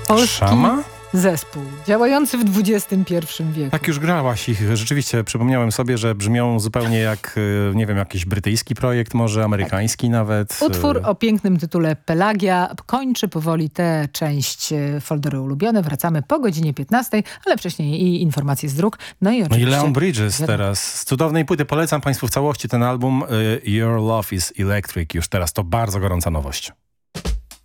Polski Szama? zespół działający w XXI wieku. Tak już grałaś ich. Rzeczywiście przypomniałem sobie, że brzmią zupełnie jak, nie wiem, jakiś brytyjski projekt, może amerykański nawet. Utwór o pięknym tytule Pelagia kończy powoli tę część folderu ulubione. Wracamy po godzinie 15, ale wcześniej i informacje z dróg. No i No i oczywiście... Leon Bridges teraz. Z cudownej płyty. Polecam Państwu w całości ten album. Your Love is Electric. Już teraz to bardzo gorąca nowość.